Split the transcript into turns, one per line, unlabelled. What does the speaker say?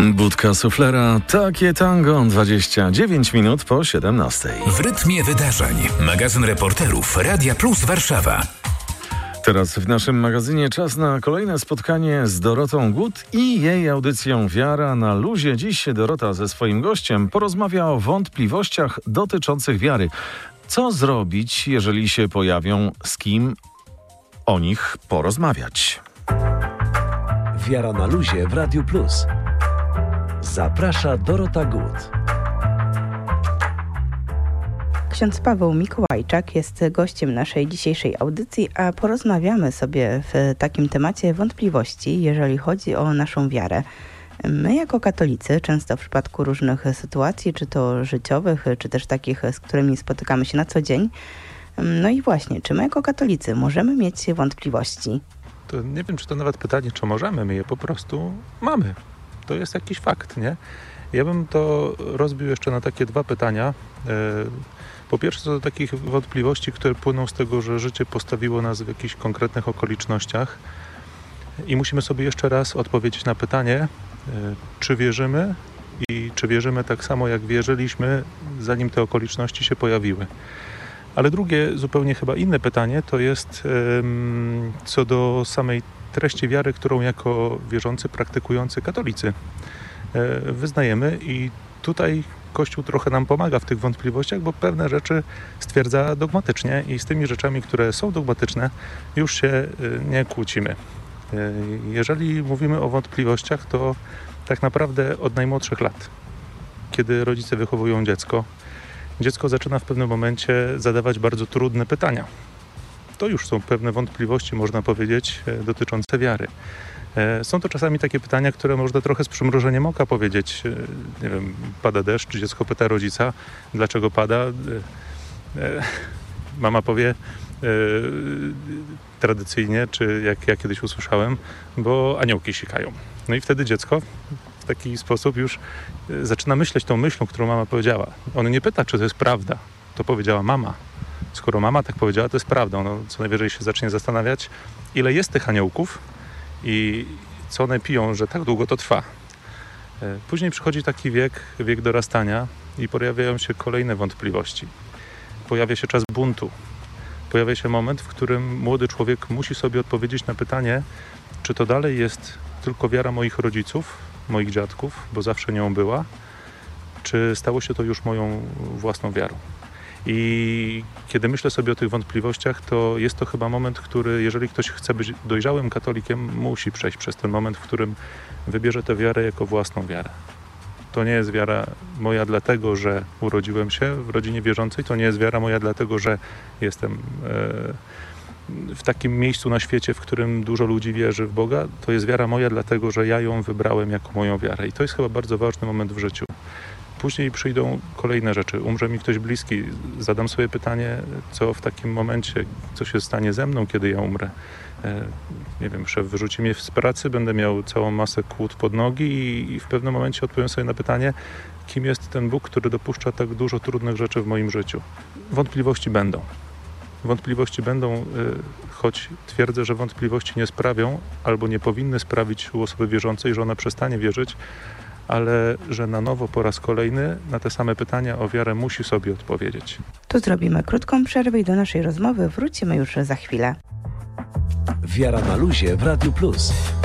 Budka suflera, takie tango, 29 minut po 17.
W rytmie wydarzeń. Magazyn reporterów Radia Plus Warszawa.
Teraz w naszym magazynie czas na kolejne spotkanie z Dorotą Gut i jej audycją Wiara na luzie. Dziś Dorota ze swoim gościem porozmawia o wątpliwościach dotyczących wiary. Co zrobić, jeżeli się pojawią, z kim o nich porozmawiać?
Wiara na luzie w Radiu Plus. Zaprasza Dorota Gut.
Ksiądz Paweł Mikołajczak jest gościem naszej dzisiejszej audycji, a porozmawiamy sobie w takim temacie wątpliwości, jeżeli chodzi o naszą wiarę. My jako katolicy, często w przypadku różnych sytuacji, czy to życiowych, czy też takich, z którymi spotykamy się na co dzień, no i właśnie, czy my jako katolicy możemy mieć wątpliwości?
To nie wiem, czy to nawet pytanie, czy możemy, my je po prostu mamy. To jest jakiś fakt, nie? Ja bym to rozbił jeszcze na takie dwa pytania. Po pierwsze, co do takich wątpliwości, które płyną z tego, że życie postawiło nas w jakichś konkretnych okolicznościach i musimy sobie jeszcze raz odpowiedzieć na pytanie, czy wierzymy i czy wierzymy tak samo, jak wierzyliśmy, zanim te okoliczności się pojawiły. Ale drugie, zupełnie chyba inne pytanie, to jest co do samej treści wiary, którą jako wierzący, praktykujący katolicy wyznajemy, i tutaj Kościół trochę nam pomaga w tych wątpliwościach, bo pewne rzeczy stwierdza dogmatycznie i z tymi rzeczami, które są dogmatyczne, już się nie kłócimy. Jeżeli mówimy o wątpliwościach, to tak naprawdę od najmłodszych lat, kiedy rodzice wychowują dziecko zaczyna w pewnym momencie zadawać bardzo trudne pytania. To już są pewne wątpliwości, można powiedzieć, dotyczące wiary. Są to czasami takie pytania, które można trochę z przymrużeniem oka powiedzieć. Nie wiem, pada deszcz, dziecko pyta rodzica, dlaczego pada. Mama powie tradycyjnie, czy jak ja kiedyś usłyszałem, bo aniołki sikają. No i wtedy dziecko w taki sposób już zaczyna myśleć tą myślą, którą mama powiedziała. Ono nie pyta, czy to jest prawda. To powiedziała mama. Skoro mama tak powiedziała, to jest prawda. Ono co najwyżej się zacznie zastanawiać, ile jest tych aniołków i co one piją, że tak długo to trwa. Później przychodzi taki wiek dorastania i pojawiają się kolejne wątpliwości. Pojawia się czas buntu. Pojawia się moment, w którym młody człowiek musi sobie odpowiedzieć na pytanie, czy to dalej jest tylko wiara moich rodziców, moich dziadków, bo zawsze nią była, czy stało się to już moją własną wiarą. I kiedy myślę sobie o tych wątpliwościach, to jest to chyba moment, który, jeżeli ktoś chce być dojrzałym katolikiem, musi przejść przez ten moment, w którym wybierze tę wiarę jako własną wiarę. To nie jest wiara moja dlatego, że urodziłem się w rodzinie wierzącej, to nie jest wiara moja dlatego, że jestem w takim miejscu na świecie, w którym dużo ludzi wierzy w Boga. To jest wiara moja dlatego, że ja ją wybrałem jako moją wiarę. I to jest chyba bardzo ważny moment w życiu. Później przyjdą kolejne rzeczy. Umrze mi ktoś bliski. Zadam sobie pytanie, co w takim momencie, co się stanie ze mną, kiedy ja umrę. Nie wiem, szef wyrzuci mnie z pracy, będę miał całą masę kłód pod nogi i w pewnym momencie odpowiem sobie na pytanie, kim jest ten Bóg, który dopuszcza tak dużo trudnych rzeczy w moim życiu. Wątpliwości będą. Choć twierdzę, że wątpliwości nie sprawią albo nie powinny sprawić u osoby wierzącej, że ona przestanie wierzyć, ale że na nowo po raz kolejny na te same pytania o wiarę musi sobie odpowiedzieć.
Tu zrobimy krótką przerwę i do naszej rozmowy wrócimy już za chwilę.
Wiara na luzie w Radiu Plus.